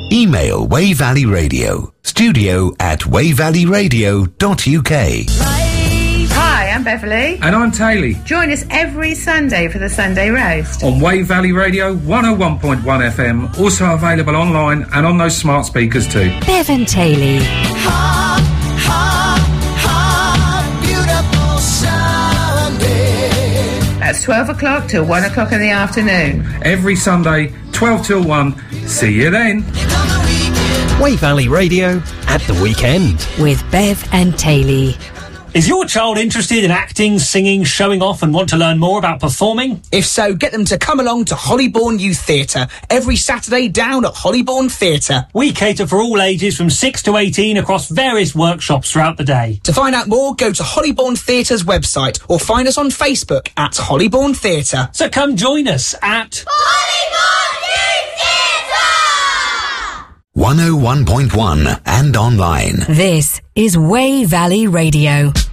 Email Wey Valley Radio, studio@wayvalleyradio.uk. Hi, I'm Beverly. And I'm Taylor. Join us every Sunday for the Sunday Roast. On Wey Valley Radio 101.1 FM, also available online and on those smart speakers too. Bev and Taylor. Beautiful Sunday. That's 12 o'clock till 1 o'clock in the afternoon. Every Sunday, 12 till 1. See you then. Wey Valley Radio at the weekend. With Bev and Taylor. Is your child interested in acting, singing, showing off and want to learn more about performing? If so, get them to come along to Hollybourne Youth Theatre every Saturday down at Hollybourne Theatre. We cater for all ages from 6 to 18 across various workshops throughout the day. To find out more, go to Hollybourne Theatre's website or find us on Facebook at Hollybourne Theatre. So come join us at Hollybourne Youth Theatre! 101.1 and online. This is Wey Valley Radio.